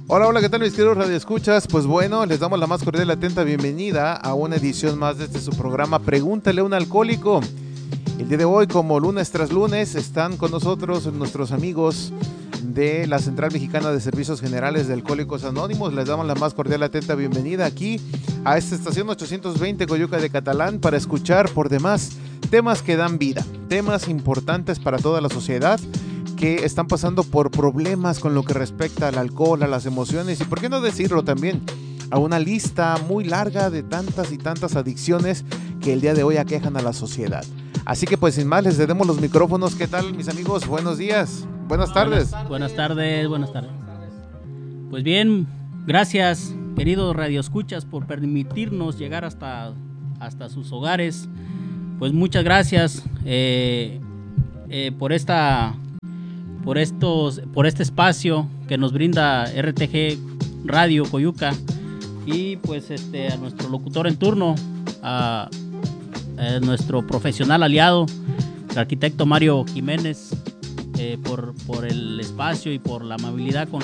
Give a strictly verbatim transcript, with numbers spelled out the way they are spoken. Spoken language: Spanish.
Hola, hola, ¿qué tal mis queridos radioescuchas? Pues bueno, les damos la más cordial y atenta bienvenida a una edición más de este su programa Pregúntale a un alcohólico. El día de hoy, como lunes tras lunes, están con nosotros nuestros amigos de la Central Mexicana de Servicios Generales de Alcohólicos Anónimos. Les damos la más cordial y atenta bienvenida aquí a esta estación ochocientos veinte Coyuca de Catalán para escuchar por demás temas que dan vida, temas importantes para toda la sociedad que están pasando por problemas con lo que respecta al alcohol, a las emociones y, por qué no decirlo también, a una lista muy larga de tantas y tantas adicciones que el día de hoy aquejan a la sociedad. Así que pues sin más les cedemos los micrófonos. ¿Qué tal mis amigos? Buenos días, buenas tardes. Buenas, buenas tardes, buenas tardes. Pues bien, gracias queridos radioescuchas por permitirnos llegar hasta, hasta sus hogares. Pues muchas gracias eh, eh, por esta... por estos por este espacio que nos brinda R T G Radio Coyuca y pues este a nuestro locutor en turno, a, a nuestro profesional aliado, el arquitecto Mario Jiménez, eh, por, por el espacio y por la amabilidad con